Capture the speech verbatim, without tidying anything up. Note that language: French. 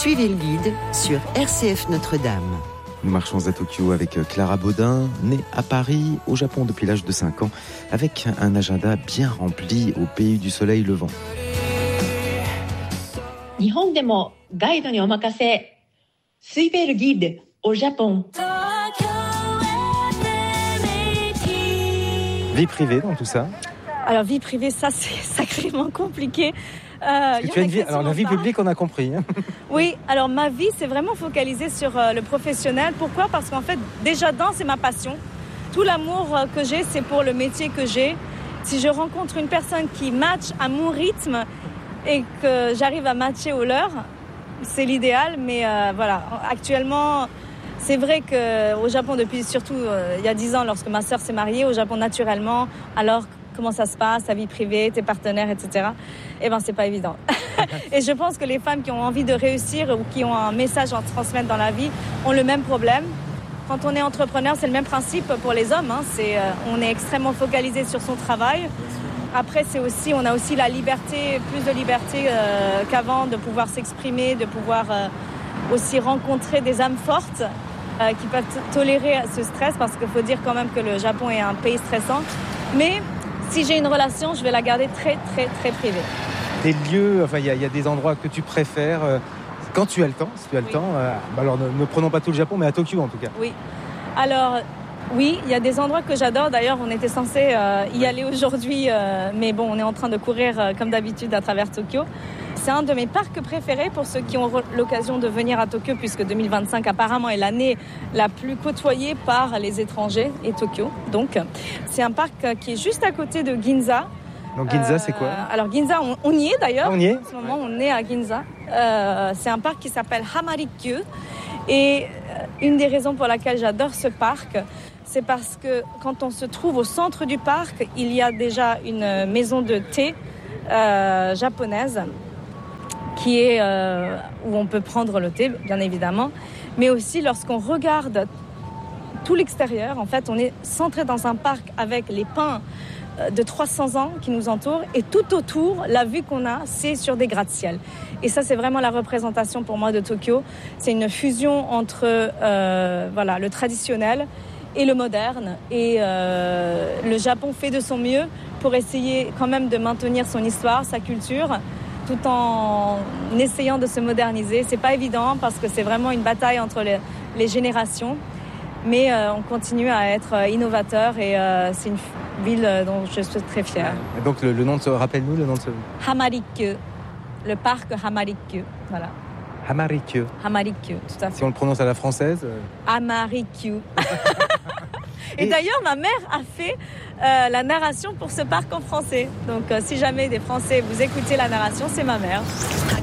Suivez le guide sur R C F Notre-Dame. Nous marchons à Tokyo avec Clara Baudin, née à Paris, au Japon depuis l'âge de cinq ans, avec un agenda bien rempli au pays du soleil levant. 日本でもガイドにお任せ。Suivez le guide au Japon. Vie privée dans tout ça? Alors vie privée, ça c'est sacrément compliqué. Euh, Parce que tu as une vie, alors la vie publique, on a compris. Hein. Oui, alors ma vie, c'est vraiment focalisé sur euh, le professionnel. Pourquoi ? Parce qu'en fait, déjà dans, c'est ma passion. Tout l'amour euh, que j'ai, c'est pour le métier que j'ai. Si je rencontre une personne qui match à mon rythme et que j'arrive à matcher au leur, c'est l'idéal. Mais euh, voilà, actuellement, c'est vrai qu'au Japon, depuis surtout euh, il y a dix ans, lorsque ma sœur s'est mariée, au Japon naturellement, alors comment ça se passe, ta vie privée, tes partenaires, et cetera. Eh ben, c'est pas évident. Et je pense que les femmes qui ont envie de réussir ou qui ont un message à transmettre dans la vie ont le même problème. Quand on est entrepreneur, c'est le même principe pour les hommes. Hein. C'est, euh, on est extrêmement focalisé sur son travail. Après, c'est aussi, on a aussi la liberté, plus de liberté euh, qu'avant, de pouvoir s'exprimer, de pouvoir euh, aussi rencontrer des âmes fortes euh, qui peuvent t- tolérer ce stress, parce qu'il faut dire quand même que le Japon est un pays stressant. Mais si j'ai une relation, je vais la garder très, très, très privée. Des lieux, enfin, il y, y a des endroits que tu préfères euh, quand tu as le temps, si tu as le Oui. temps. Euh, bah alors, ne, ne prenons pas tout le Japon, mais à Tokyo en tout cas. Oui. Alors, oui, il y a des endroits que j'adore. D'ailleurs, on était censé euh, y aller aujourd'hui, euh, mais bon, on est en train de courir euh, comme d'habitude à travers Tokyo. C'est un de mes parcs préférés pour ceux qui ont l'occasion de venir à Tokyo, puisque deux mille vingt-cinq apparemment est l'année la plus côtoyée par les étrangers, et Tokyo. Donc, c'est un parc qui est juste à côté de Ginza. Donc Ginza, Euh, c'est quoi? Alors Ginza, on, on y est d'ailleurs. Ah, on y est? En ce moment, on est à Ginza. Euh, c'est un parc qui s'appelle Hamarikyu. Et euh, une des raisons pour laquelle j'adore ce parc, c'est parce que quand on se trouve au centre du parc, il y a déjà une maison de thé euh, japonaise qui est euh, où on peut prendre le thé, bien évidemment. Mais aussi, lorsqu'on regarde tout l'extérieur, en fait, on est centré dans un parc avec les pins de trois cents ans qui nous entourent, et tout autour, la vue qu'on a, c'est sur des gratte-ciel. Et ça, c'est vraiment la représentation pour moi de Tokyo. C'est une fusion entre euh, voilà, le traditionnel et le moderne. Et euh, le Japon fait de son mieux pour essayer quand même de maintenir son histoire, sa culture, tout en essayant de se moderniser. C'est pas évident parce que c'est vraiment une bataille entre les, les générations. Mais euh, on continue à être innovateur, et euh, c'est une ville dont je suis très fière. Et donc le, le nom de ce, rappelle-nous le nom de ce... Hamarikyu, le parc Hamarikyu, voilà. Hamarikyu. Hamarikyu, tout à fait. Si on le prononce à la française. Euh... Hamarikyu. Et d'ailleurs, ma mère a fait euh, la narration pour ce parc en français. Donc, euh, si jamais des Français vous écoutez la narration, c'est ma mère.